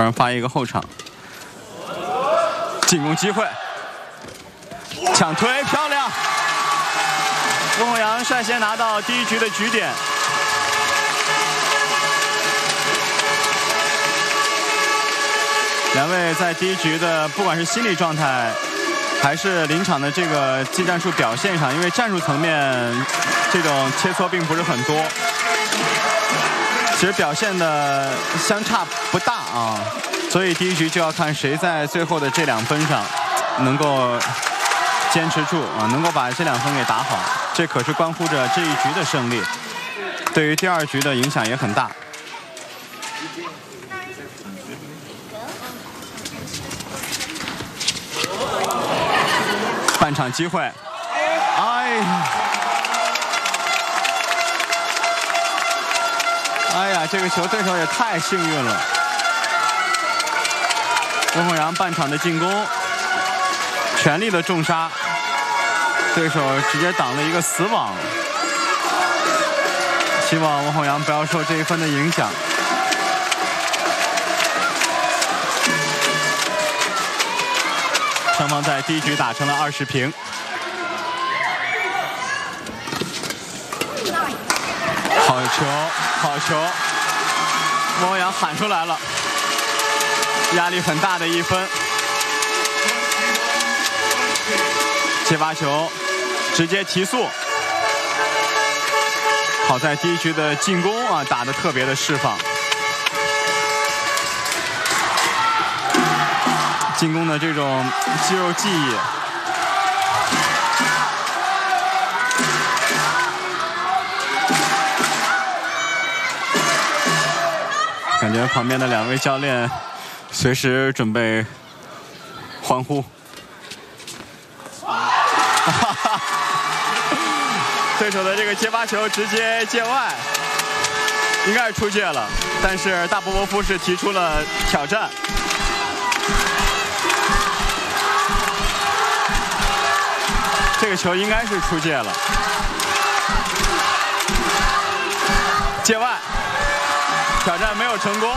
突然发一个后场，进攻机会，抢推漂亮！翁宏阳率先拿到第一局的局点。两位在第一局的不管是心理状态，还是临场的这个技战术表现上，因为战术层面这种切磋并不是很多，其实表现的相差不大啊。所以第一局就要看谁在最后的这2分上能够坚持住啊，能够把这2分给打好，这可是关乎着这一局的胜利，对于第2局的影响也很大。半场机会，哎呀，这个球对手也太幸运了。翁宏阳半场的进攻，全力的重杀，对手直接挡了一个死网。希望翁宏阳不要受这一分的影响。双方在第一局打成了20平。好球，好球！翁宏阳喊出来了，压力很大的一分。接发球，直接提速。好在第一局的进攻啊打得特别的释放。进攻的这种肌肉记忆，感觉旁边的2位教练随时准备欢呼。对手的这个接发球直接界外，应该是出界了，但是大波波夫是提出了挑战。这个球应该是出界了，界外，挑战没有成功。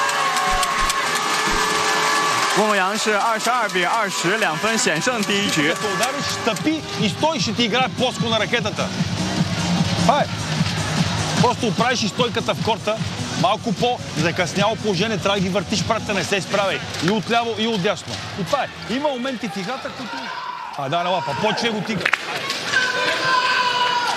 翁宏阳是22比20，2分险胜第一局。 Просто правиш стойката в корта, малко по-закъсняло положение, трябва да ги въртиш прата, не се изправяй. И отляво, и отдясно. И това е. Има моменти в играта, които... Да, на лапа, почне го тига.